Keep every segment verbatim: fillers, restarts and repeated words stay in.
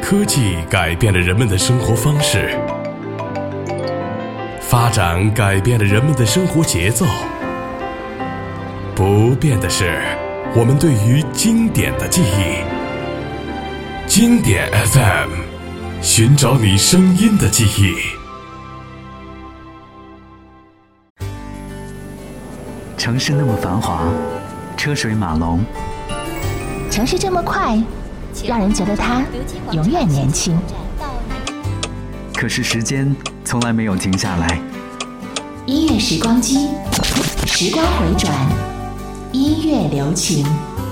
科技改变了人们的生活方式，发展改变了人们的生活节奏。不变的是我们对于经典的记忆。经典 F M， 寻找你声音的记忆。 城市那么繁华，车水马龙， 城市这么快，让人觉得它永远年轻。 可是时间从来没有停下来。 音乐时光机，时光回转，音乐留情。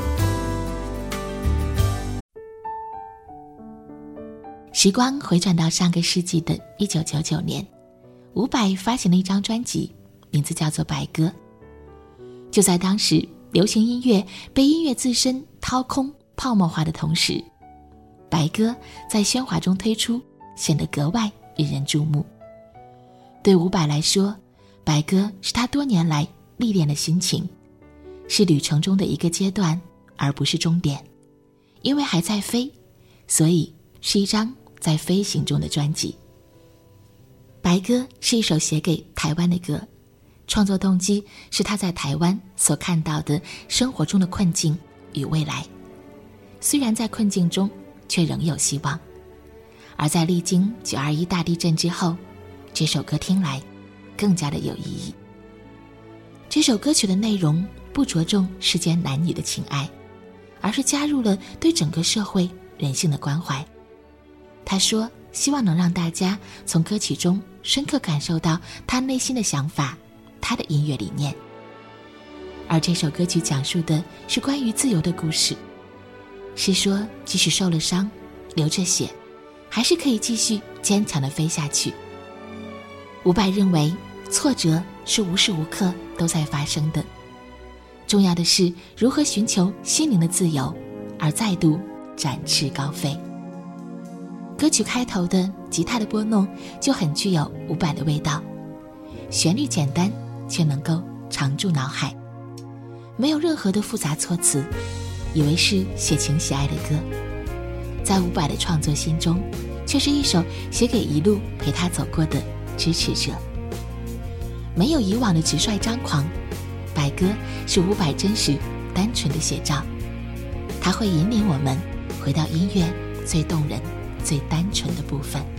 时光回转到上个世纪的一九九九年，伍佰发行了一张专辑，名字叫做《白鸽》。就在当时流行音乐被音乐自身掏空泡沫化的同时，白鸽在喧哗中推出，显得格外引人注目。对伍佰来说，白鸽是他多年来历练的心情，是旅程中的一个阶段，而不是终点。因为还在飞，所以是一张在飞行中的专辑。白鸽是一首写给台湾的歌，创作动机是他在台湾所看到的生活中的困境与未来。虽然在困境中，却仍有希望。而在历经九二一大地震之后，这首歌听来更加的有意义。这首歌曲的内容不着重世间男女的情爱，而是加入了对整个社会人性的关怀。他说希望能让大家从歌曲中深刻感受到他内心的想法，他的音乐理念。而这首歌曲讲述的是关于自由的故事，是说即使受了伤，流着血，还是可以继续坚强地飞下去。伍佰认为挫折是无时无刻都在发生的，重要的是如何寻求心灵的自由，而再度展翅高飞。歌曲开头的吉他的拨弄就很具有伍佰的味道，旋律简单却能够常驻脑海，没有任何的复杂措辞，以为是写情写爱的歌，在伍佰的创作心中却是一首写给一路陪他走过的支持者。没有以往的直率张狂，白鸽是伍佰真实单纯的写照，它会引领我们回到音乐最动人最单纯的部分。